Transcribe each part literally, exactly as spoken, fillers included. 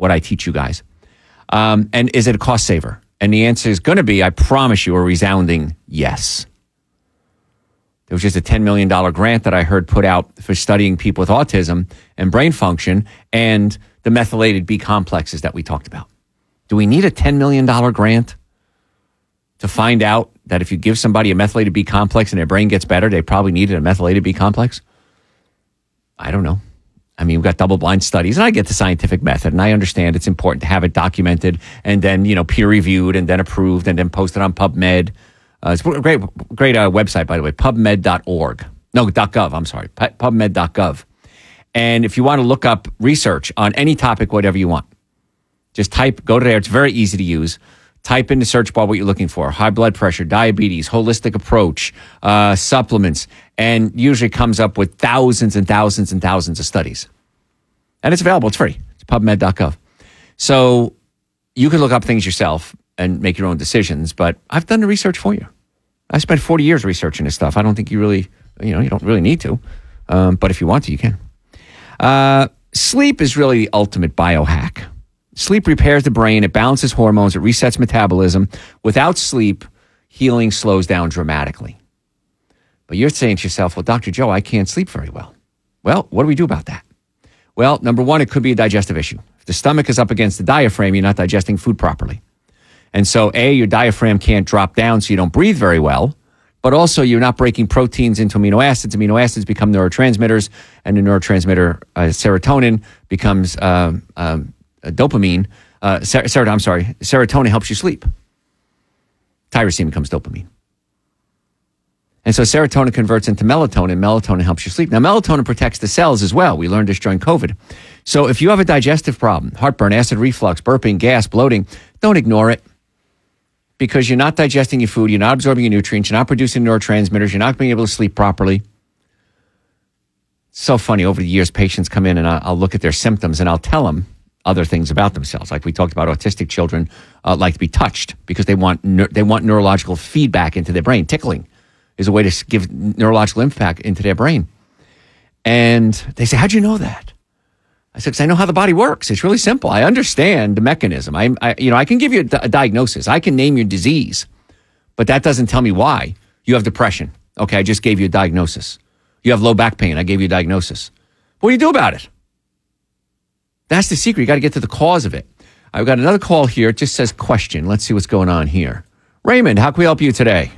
what I teach you guys. Um, and is it a cost saver? And the answer is going to be, I promise you, a resounding yes. There was just a ten million dollars grant that I heard put out for studying people with autism and brain function and the methylated B complexes that we talked about. Do we need a ten million dollars grant to find out that if you give somebody a methylated B complex and their brain gets better, they probably needed a methylated B complex? I don't know. I mean, we've got double-blind studies, and I get the scientific method, and I understand it's important to have it documented and then, you know, peer-reviewed and then approved and then posted on PubMed. Uh, it's a great, great uh, website, by the way, pubmed dot org. No, .gov, I'm sorry, pubmed dot gov. And if you want to look up research on any topic, whatever you want, just type, go to there. It's very easy to use. Type in the search bar what you're looking for: high blood pressure, diabetes, holistic approach, uh, supplements, and usually comes up with thousands and thousands and thousands of studies. And it's available. It's free. It's pubmed dot gov. So you can look up things yourself and make your own decisions, but I've done the research for you. I spent forty years researching this stuff. I don't think you really, you know, you don't really need to. Um, but if you want to, you can. Uh, sleep is really the ultimate biohack. Sleep repairs the brain. It balances hormones. It resets metabolism. Without sleep, healing slows down dramatically. But you're saying to yourself, well, Doctor Joe, I can't sleep very well. Well, what do we do about that? Well, number one, it could be a digestive issue. If the stomach is up against the diaphragm, you're not digesting food properly. And so, A, your diaphragm can't drop down so you don't breathe very well, but also you're not breaking proteins into amino acids. Amino acids become neurotransmitters, and the neurotransmitter uh, serotonin becomes um, um, dopamine. Uh, ser- ser- I'm sorry, serotonin helps you sleep. Tyrosine becomes dopamine. And so serotonin converts into melatonin. Melatonin helps you sleep. Now, melatonin protects the cells as well. We learned this during COVID. So if you have a digestive problem, heartburn, acid reflux, burping, gas, bloating, don't ignore it. Because you're not digesting your food, you're not absorbing your nutrients, you're not producing neurotransmitters, you're not being able to sleep properly. It's so funny. Over the years, patients come in and I'll look at their symptoms and I'll tell them other things about themselves. Like we talked about, autistic children uh, like to be touched because they want ne- they want neurological feedback into their brain. Tickling is a way to give neurological impact into their brain. And they say, how'd you know that? I said, because I know how the body works. It's really simple. I understand the mechanism. I, I you know, I can give you a, di- a diagnosis. I can name your disease, but that doesn't tell me why. You have depression. Okay, I just gave you a diagnosis. You have low back pain. I gave you a diagnosis. What do you do about it? That's the secret. You got to get to the cause of it. I've got another call here. It just says question. Let's see what's going on here. Raymond, how can we help you today?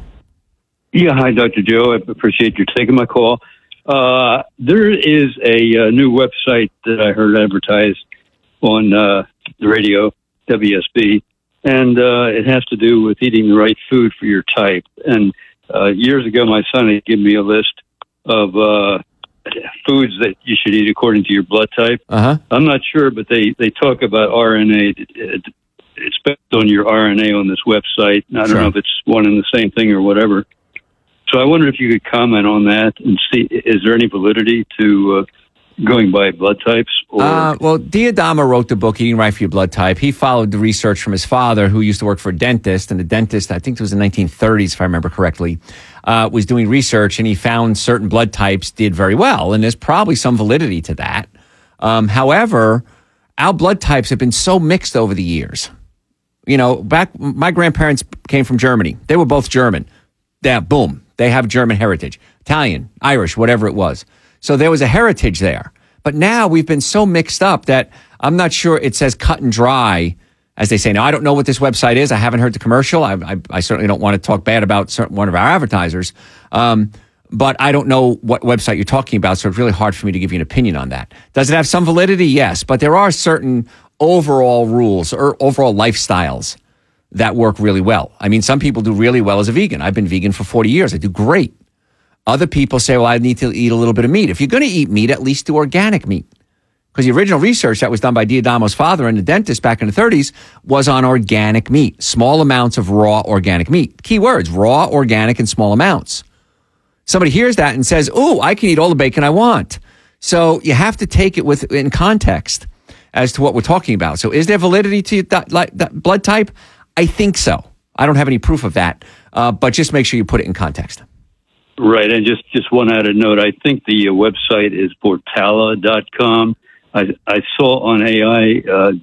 Yeah, hi, Doctor Joe. I appreciate you taking my call. Uh, there is a, uh new website that I heard advertised on uh, the radio, W S B, and uh, it has to do with eating the right food for your type. And uh, years ago, my son had given me a list of uh, foods that you should eat according to your blood type. Uh-huh. I'm not sure, but they, they talk about R N A. It, it, it's based on your R N A on this website. I don't Sure. know if it's one and the same thing or whatever. So I wonder if you could comment on that and see, is there any validity to uh, going by blood types? Or Uh, well, D'Adamo wrote the book, Eating Right for Your Blood Type. He followed the research from his father, who used to work for a dentist, and the dentist, I think it was in the nineteen thirties, if I remember correctly, uh, was doing research, and he found certain blood types did very well, and there's probably some validity to that. Um, however, our blood types have been so mixed over the years. You know, back, my grandparents came from Germany. They were both German. Yeah, boom. They have German heritage, Italian, Irish, whatever it was. So there was a heritage there. But now we've been so mixed up that I'm not sure it says cut and dry, as they say. Now, I don't know what this website is. I haven't heard the commercial. I, I, I certainly don't want to talk bad about certain, one of our advertisers. Um, but I don't know what website you're talking about, so it's really hard for me to give you an opinion on that. Does it have some validity? Yes. But there are certain overall rules or overall lifestyles that work really well. I mean, some people do really well as a vegan. I've been vegan for forty years. I do great. Other people say, well, I need to eat a little bit of meat. If you're going to eat meat, at least do organic meat. Because the original research that was done by D'Adamo's father and the dentist back in the thirties was on organic meat, small amounts of raw organic meat. Key words, raw, organic, and small amounts. Somebody hears that and says, ooh, I can eat all the bacon I want. So you have to take it with in context as to what we're talking about. So is there validity to that, like, that blood type? I think so. I don't have any proof of that, uh, but just make sure you put it in context. Right, and just, just one added note. I think the uh, website is Portala dot com. I, I saw on A I uh,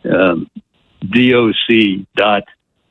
um, D-O-C dot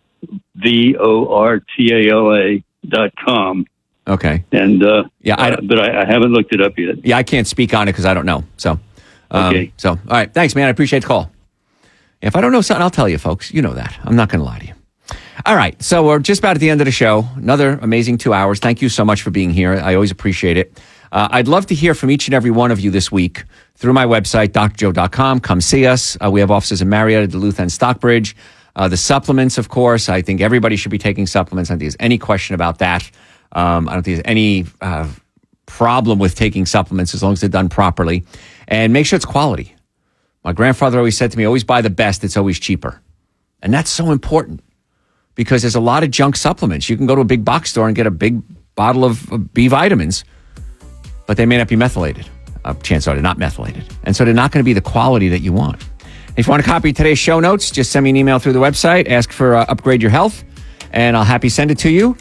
V-O-R-T-A-L-A dot com. Okay. And, uh, Yeah, I uh, but I, I haven't looked it up yet. Yeah, I can't speak on it because I don't know. So, um, Okay. So, all right. Thanks, man. I appreciate the call. If I don't know something, I'll tell you, folks. You know that. I'm not going to lie to you. All right. So we're just about at the end of the show. Another amazing two hours. Thank you so much for being here. I always appreciate it. Uh, I'd love to hear from each and every one of you this week through my website, D R joe dot com. Come see us. Uh, we have offices in Marietta, Duluth, and Stockbridge. Uh, the supplements, of course. I think everybody should be taking supplements. I don't think there's any question about that. Um, I don't think there's any uh, problem with taking supplements as long as they're done properly. And make sure it's quality. My grandfather always said to me, always buy the best. It's always cheaper. And that's so important because there's a lot of junk supplements. You can go to a big box store and get a big bottle of uh, B vitamins, but they may not be methylated. Uh, chances are they're not methylated. And so they're not going to be the quality that you want. If you want to copy today's show notes, just send me an email through the website. Ask for uh, Upgrade Your Health, and I'll happy send it to you.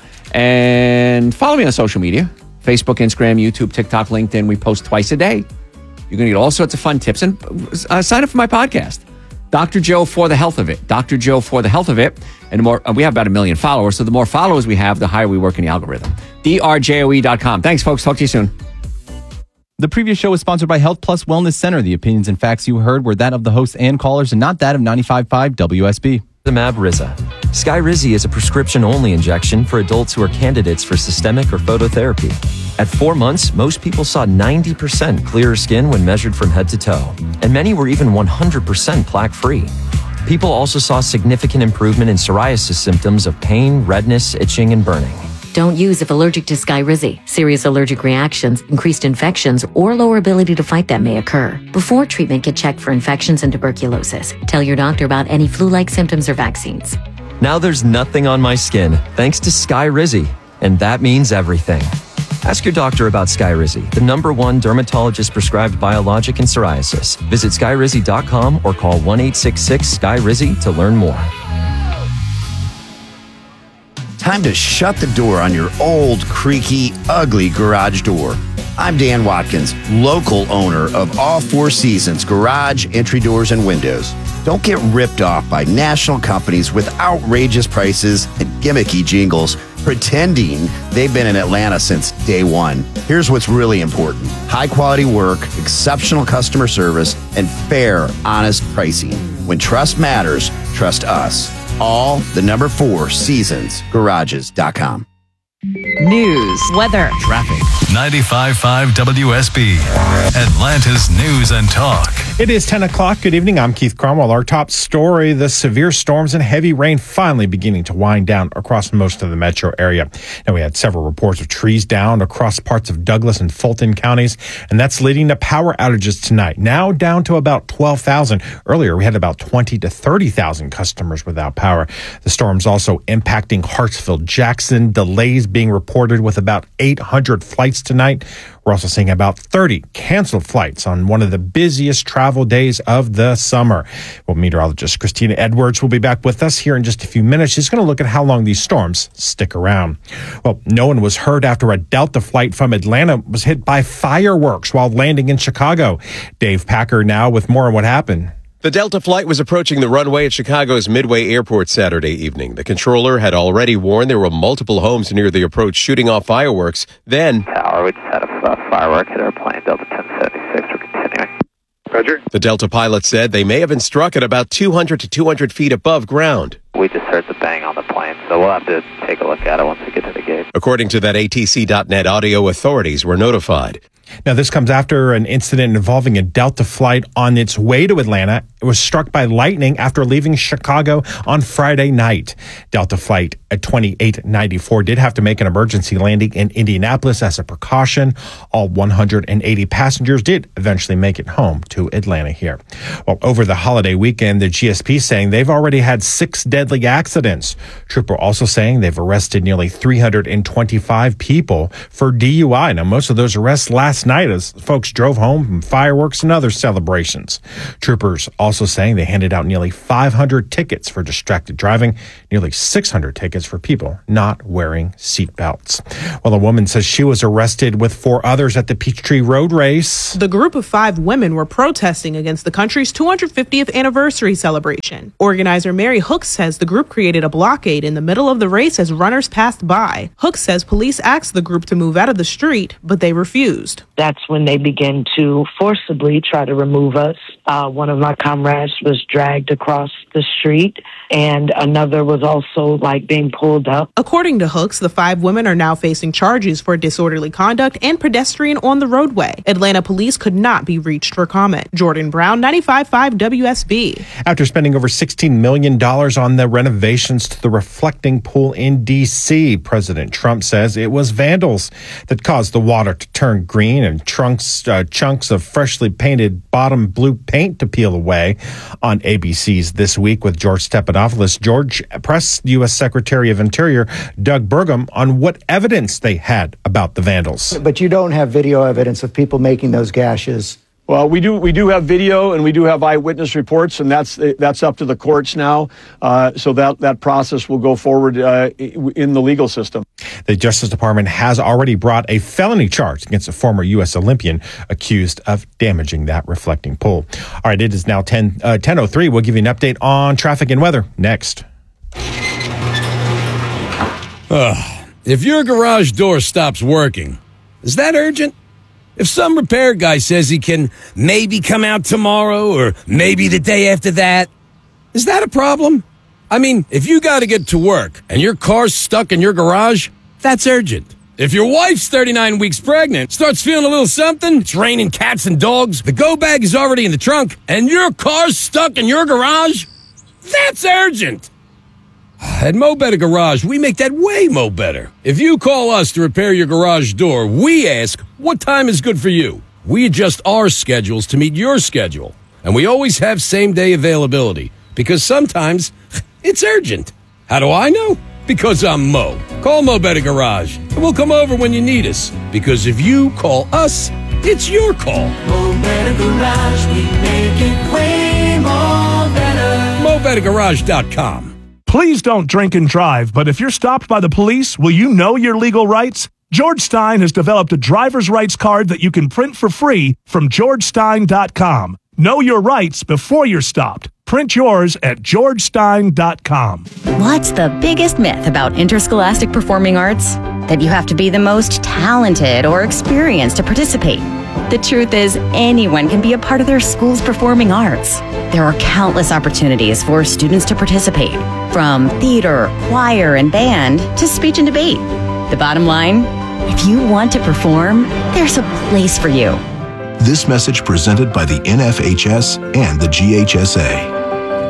And follow me on social media, Facebook, Instagram, YouTube, TikTok, LinkedIn. We post twice a day. You're going to get all sorts of fun tips. And uh, sign up for my podcast, Doctor Joe for the Health of It. Doctor Joe for the Health of It. And the more uh, we have about a million followers. So the more followers we have, the higher we work in the algorithm. D R J O E dot com. Thanks, folks. Talk to you soon. The previous show was sponsored by Health Plus Wellness Center. The opinions and facts you heard were that of the hosts and callers and not that of ninety-five point five W S B. Skyrizi. Skyrizi is a prescription-only injection for adults who are candidates for systemic or phototherapy. At four months, most people saw ninety percent clearer skin when measured from head to toe, and many were even one hundred percent plaque-free. People also saw significant improvement in psoriasis symptoms of pain, redness, itching, and burning. Don't use if allergic to Skyrizi. Serious allergic reactions, increased infections, or lower ability to fight them may occur. Before treatment, get checked for infections and tuberculosis. Tell your doctor about any flu-like symptoms or vaccines. Now there's nothing on my skin, thanks to Skyrizi, and that means everything. Ask your doctor about Skyrizi, the number one dermatologist-prescribed biologic in psoriasis. Visit Skyrizi dot com or call one eight six six Sky Rizi to learn more. Time to shut the door on your old, creaky, ugly garage door. I'm Dan Watkins, local owner of All Four Seasons Garage, Entry Doors, and Windows. Don't get ripped off by national companies with outrageous prices and gimmicky jingles pretending they've been in Atlanta since day one. Here's what's really important. High quality work, exceptional customer service, and fair, honest pricing. When trust matters, trust us. All the number four seasons garages dot com. News, weather, Traffic. ninety-five point five W S B, Atlanta's News and Talk. It is ten o'clock. Good evening. I'm Keith Cromwell. Our top story, the severe storms and heavy rain finally beginning to wind down across most of the metro area. Now, we had several reports of trees down across parts of Douglas and Fulton counties, and that's leading to power outages tonight. Now down to about twelve thousand. Earlier, we had about twenty to thirty thousand customers without power. The storm's also impacting Hartsfield, Jackson, delays being reported with about eight hundred flights tonight. We're also seeing about thirty canceled flights on one of the busiest travel days of the summer. Well, meteorologist Christina Edwards will be back with us here in just a few minutes. She's going to look at how long these storms stick around. Well, no one was hurt after a Delta flight from Atlanta was hit by fireworks while landing in Chicago. Dave Packer now with more on what happened. The Delta flight was approaching the runway at Chicago's Midway Airport Saturday evening. The controller had already warned there were multiple homes near the approach shooting off fireworks. Then, Tower, we just had a uh, firework hit our plane, Delta ten seventy-six. We're continuing. Roger. The Delta pilot said they may have been struck at about two hundred to two hundred feet above ground. We just heard the bang on the plane, so we'll have to take a look at it once we get to the gate. According to that A T C dot net audio, authorities were notified. Now, this comes after an incident involving a Delta flight on its way to Atlanta. It was struck by lightning after leaving Chicago on Friday night. Delta flight at twenty-eight ninety-four did have to make an emergency landing in Indianapolis as a precaution. All one hundred eighty passengers did eventually make it home to Atlanta here. Well, over the holiday weekend, the G S P saying they've already had six deadly accidents. Trooper also saying they've arrested nearly three hundred twenty-five people for D U I. Now, most of those arrests last last night as folks drove home from fireworks and other celebrations. Troopers also saying they handed out nearly five hundred tickets for distracted driving, nearly six hundred tickets for people not wearing seatbelts. Well, a woman says she was arrested with four others at the Peachtree Road Race. The group of five women were protesting against the country's two hundred fiftieth anniversary celebration. Organizer Mary Hooks says the group created a blockade in the middle of the race as runners passed by. Hooks says police asked the group to move out of the street, but they refused. That's when they began to forcibly try to remove us. Uh, one of my comrades was dragged across the street, and another was also like being pulled up. According to Hooks, the five women are now facing charges for disorderly conduct and pedestrian on the roadway. Atlanta police could not be reached for comment. Jordan Brown, ninety-five point five W S B. After spending over sixteen million dollars on the renovations to the reflecting pool in D C, President Trump says it was vandals that caused the water to turn green and trunks, uh, chunks of freshly painted bottom blue paint to peel away. On A B C's This Week with George Stephanopoulos, George pressed U S. Secretary of Interior Doug Burgum on what evidence they had about the vandals. But you don't have video evidence of people making those gashes. Well, we do we do have video and we do have eyewitness reports, and that's that's up to the courts now. Uh, so that, that process will go forward uh, in the legal system. The Justice Department has already brought a felony charge against a former U S. Olympian accused of damaging that reflecting pool. All right, it is now ten oh three. We'll give you an update on traffic and weather next. Ugh. If your garage door stops working, is that urgent? If some repair guy says he can maybe come out tomorrow or maybe the day after that, is that a problem? I mean, if you got to get to work and your car's stuck in your garage, that's urgent. If your wife's thirty-nine weeks pregnant, starts feeling a little something, it's raining cats and dogs, the go bag is already in the trunk, and your car's stuck in your garage, that's urgent. At Mo Better Garage, we make that way mo better. If you call us to repair your garage door, we ask, what time is good for you? We adjust our schedules to meet your schedule. And we always have same-day availability, because sometimes it's urgent. How do I know? Because I'm Mo. Call Mo Better Garage, and we'll come over when you need us. Because if you call us, it's your call. Mo Better Garage, we make it way more better. Mo Better Garage dot com. Please don't drink and drive, but if you're stopped by the police, will you know your legal rights? George Stein has developed a driver's rights card that you can print for free from george stein dot com. Know your rights before you're stopped. Print yours at george stein dot com. What's the biggest myth about interscholastic performing arts? That you have to be the most talented or experienced to participate. The truth is, anyone can be a part of their school's performing arts. There are countless opportunities for students to participate, from theater, choir, and band to speech and debate. The bottom line, if you want to perform, there's a place for you. This message presented by the N F H S and the G H S A.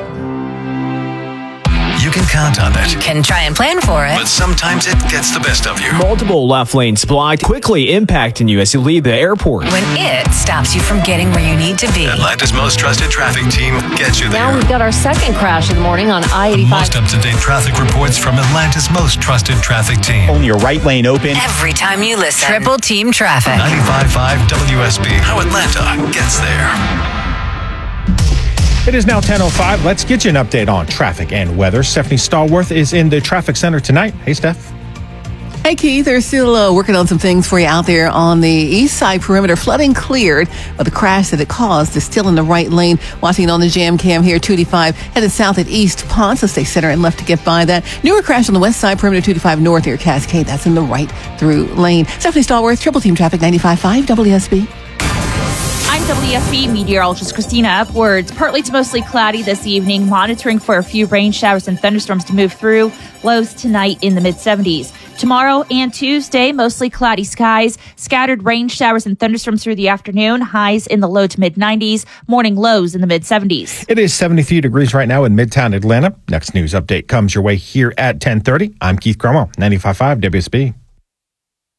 You can count on it. You can try and plan for it. But sometimes it gets the best of you. Multiple left lanes blocked, quickly impacting you as you leave the airport. When it stops you from getting where you need to be. Atlanta's most trusted traffic team gets you there. Now we've got our second crash of the morning on I eighty-five. Most up-to-date traffic reports from Atlanta's most trusted traffic team. Only your right lane open. Every time you listen. Triple Team Traffic. ninety-five point five W S B. How Atlanta gets there. It is now ten oh five. Let's get you an update on traffic and weather. Stephanie Stallworth is in the traffic center tonight. Hey, Steph. Hey, Keith. They're still uh, working on some things for you out there on the east side perimeter. Flooding cleared, but the crash that it caused is still in the right lane. Watching on the jam cam here, two eighty-five headed south at East Ponce. So stay center and left to get by that. Newer crash on the west side perimeter, two eighty-five north near Cascade. That's in the right through lane. Stephanie Stallworth, Triple Team Traffic, ninety-five point five W S B. I'm W S B meteorologist Christina Upwards. Partly to mostly cloudy this evening, monitoring for a few rain showers and thunderstorms to move through. Lows tonight in the mid seventies. Tomorrow and Tuesday, mostly cloudy skies, scattered rain showers and thunderstorms through the afternoon. Highs in the low to mid nineties, morning lows in the mid seventies. It is seventy-three degrees right now in Midtown Atlanta. Next news update comes your way here at ten thirty. I'm Keith Cromwell, ninety-five point five W S B.